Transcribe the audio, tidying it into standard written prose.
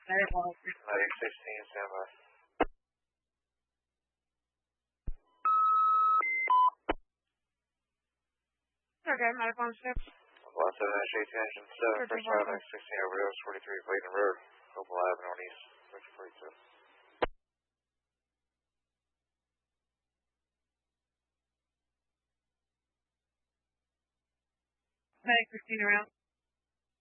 Medic 16, stand by. Okay, medic 16. Block 7, Shake Engine 7, first fire, Medic 16, overdose, 43 Clayton Road, Hopewell Avenue, Northeast, section 42. Medic 16 around.